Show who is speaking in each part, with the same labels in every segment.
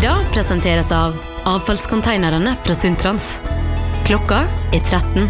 Speaker 1: Nyhetsbilder presenteres av avfallskonteinerne fra Sundtrans. Klokka 13.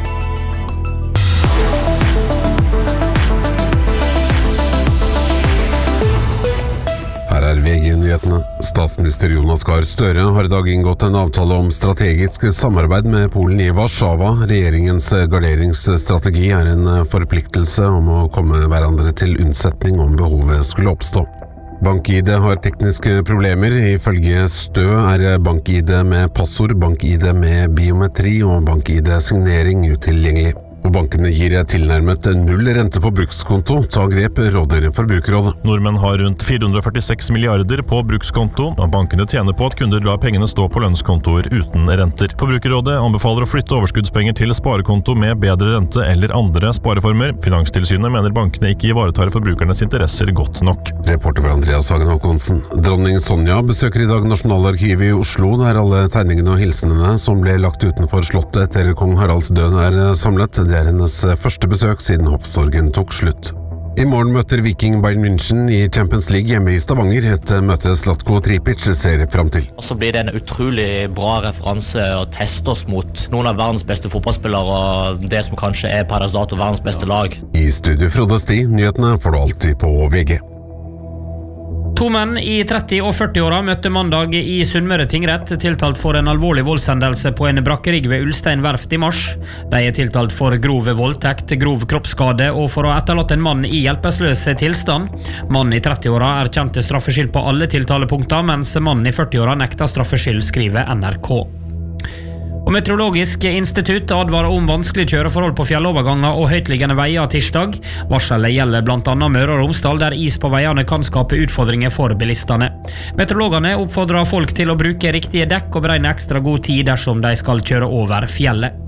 Speaker 2: Her VG-nyhetene. Statsminister Jonas Gahr Støre har I dag inngått en avtale om strategisk samarbeid med Polen I Warszawa. Regjeringens garderingsstrategi en forpliktelse om å komme hverandre til unnsetning om behovet skulle oppstå. BankID har tekniske problemer. Ifølge Stø BankID med passord, BankID med biometri og BankID-signering utilgjengelig. Og bankene gir tilnærmet null rente på brukskonto. Ta grep, råder Forbrukerrådet.
Speaker 3: Nordmenn har rundt 446 milliarder på brukskonto, og bankene tjener på at kunder lar pengene stå på lønnskontoer uten renter. Forbrukerrådet anbefaler å flytte overskuddspenger til sparekonto med bedre rente eller andre spareformer. Finanstilsynet mener bankene ikke ivaretar forbrukernes interesser godt nok.
Speaker 2: Reporter for Andreas Hagen Håkonsen. Dronning Sonja besøker I dag Nasjonalarkivet I Oslo, der alle tegningene og hilsenene som ble lagt utenfor slottet etter kong Haralds død samlet. Det hennes første besøk siden hoffsorgen tok slutt. I morgen møter Viking Bayern München I Champions League hjemme I Stavanger, et møte Zlatko Tripic ser frem til.
Speaker 4: Og så blir det en utrolig bra referanse å teste oss mot noen av verdens beste fotballspillere og det som kanskje per dags dato verdens beste lag.
Speaker 2: I studio Frode Sti, nyhetene får du alltid på VG.
Speaker 5: 2 menn I 30- og 40-åra møtte mandag I Sunnmøre tingrett tiltalt for en alvorlig voldshendelse på en brakkerigg ved Ulstein verft I mars. De tiltalt for grov voldtekt, grov kroppsskade og for å ha etterlatt en mann I hjelpeløs tilstand. Mannen I 30-åra erkjente straffskyld på alle tiltalepunkter, mens mannen I 40-åra nekta straffskyld, skriver NRK. Og Meteorologisk institutt advarer om vanskelige kjøreforhold på fjelloverganger og høytliggende veier tirsdag. Varselet gjelder blant annet Møre og Romsdal, der is på veiene kan skape utfordringer for bilistene. Meteorologene oppfordrer folk til å bruke riktige dekk og beregne ekstra god tid dersom de skal kjøre over fjellet.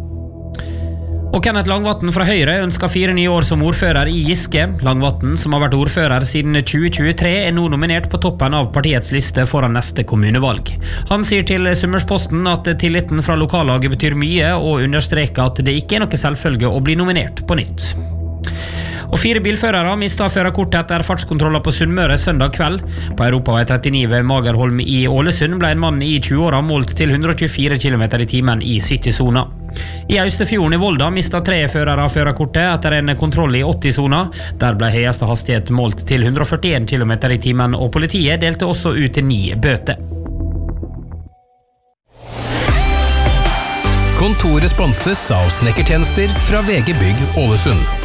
Speaker 5: Og Kenneth Langvatn fra Høyre ønsker 4 nye år som ordfører I Giske. Langvatn, som har vært ordfører siden 2023, nå nominert på toppen av partiets liste foran neste kommunevalg. Han sier til Sunnmørsposten at tilliten fra lokallaget betyr mye, og understreker at det ikke noe selvfølge å bli nominert på nytt. Og 4 bilførere mistet førerkortet etter fartskontroller på Sunnmøre søndag kveld. På Europavei 39 ved Magerholm I Ålesund ble en mann I 20-åra målt til 124 km/t I 70-sona. I Austefjorden I Volda mistet 3 førere førerkortet etter en kontroll I 80-sona. Der ble høyeste hastighet målt til 141 km/t, og politiet delte også ut 9 bøter.
Speaker 6: Kontoret sponses av snekkertjenester fra VG Bygg Ålesund.